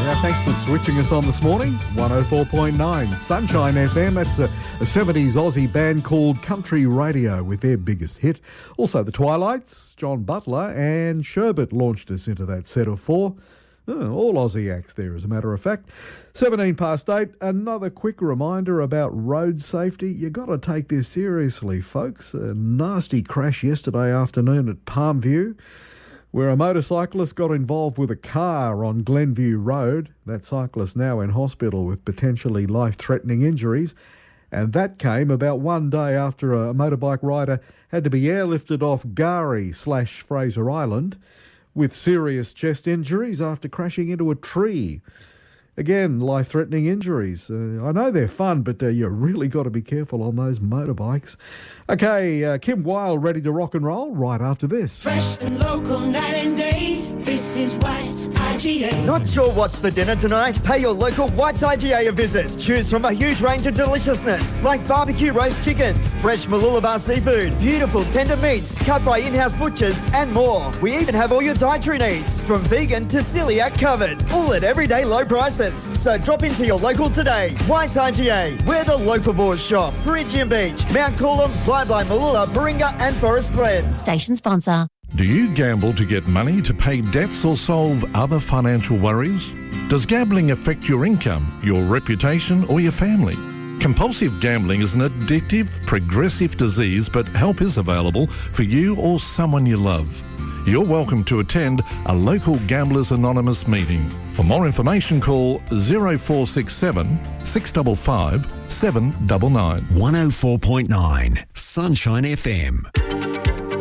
Yeah, thanks for switching us on this morning. 104.9 Sunshine FM. That's a 70s Aussie band called Country Radio with their biggest hit. Also the Twilights, John Butler and Sherbet launched us into that set of four. All Aussie acts there, as a matter of fact. 17 past 8. Another quick reminder about road safety. You got to take this seriously, folks. A nasty crash yesterday afternoon at Palmview, where a motorcyclist got involved with a car on Glenview Road. That cyclist now in hospital with potentially life-threatening injuries. And that came about one day after a motorbike rider had to be airlifted off Gari/Fraser Island with serious chest injuries after crashing into a tree. Again, life-threatening injuries. I know they're fun, but you really got to be careful on those motorbikes. Okay, Kim Wilde ready to rock and roll right after this. Fresh and local night and day. This is White's IGA. Not sure what's for dinner tonight? Pay your local White's IGA a visit. Choose from a huge range of deliciousness like barbecue roast chickens, fresh Mooloolaba seafood, beautiful tender meats cut by in-house butchers and more. We even have all your dietary needs, from vegan to celiac covered, all at everyday low prices. So drop into your local today. White's IGA, where the locavores shop. Perigium Beach, Mount Coolum, Bly, Mooloola, Baringa and Forest Glen. Station sponsor. Do you gamble to get money to pay debts or solve other financial worries? Does gambling affect your income, your reputation or your family? Compulsive gambling is an addictive, progressive disease, but help is available for you or someone you love. You're welcome to attend a local Gamblers Anonymous meeting. For more information, call 0467 655 799. 104.9 Sunshine FM.